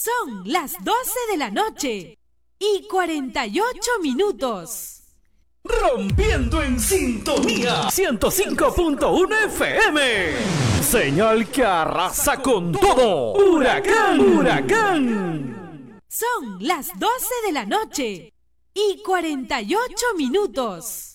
Son las 12 de la noche y 48 minutos. Rompiendo en sintonía 105.1 FM. Señal que arrasa con todo. Huracán, huracán. Son las 12 de la noche y 48 minutos.